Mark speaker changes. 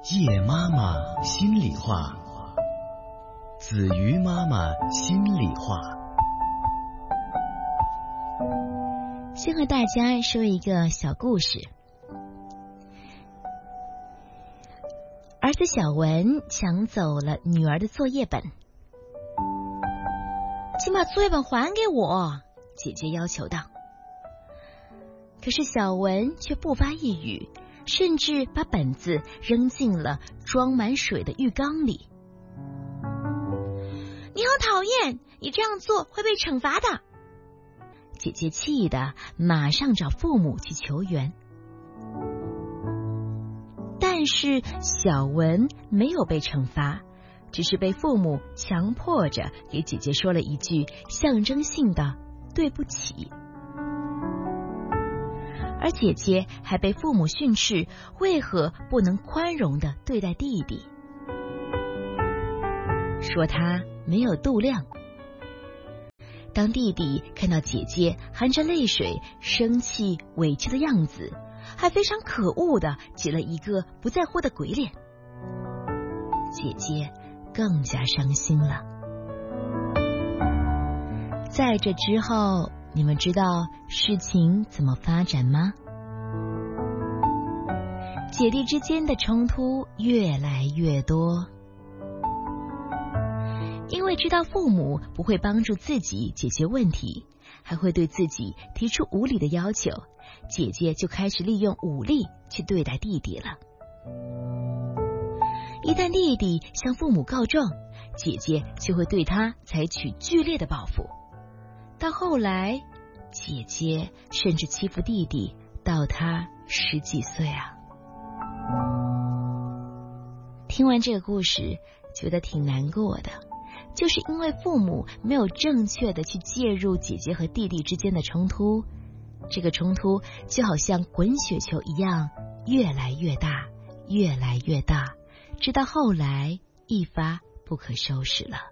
Speaker 1: 叶妈妈心里话，子瑜妈妈心里话。
Speaker 2: 先和大家说一个小故事。儿子小文抢走了女儿的作业本，请把作业本还给我，姐姐要求道。可是小文却不发一语，甚至把本子扔进了装满水的浴缸里。你好讨厌，你这样做会被惩罚的。姐姐气得马上找父母去求援。但是小文没有被惩罚，只是被父母强迫着给姐姐说了一句象征性的对不起。而姐姐还被父母训斥为何不能宽容地对待弟弟，说他没有度量。当弟弟看到姐姐含着泪水生气委屈的样子，还非常可恶地挤了一个不在乎的鬼脸，姐姐更加伤心了。在这之后，你们知道事情怎么发展吗？姐弟之间的冲突越来越多，因为知道父母不会帮助自己解决问题，还会对自己提出无理的要求，姐姐就开始利用武力去对待弟弟了。一旦弟弟向父母告状，姐姐就会对他采取剧烈的报复。到后来，姐姐甚至欺负弟弟到他10几岁啊。听完这个故事，觉得挺难过的，就是因为父母没有正确的去介入姐姐和弟弟之间的冲突，这个冲突就好像滚雪球一样，越来越大，越来越大，直到后来一发不可收拾了。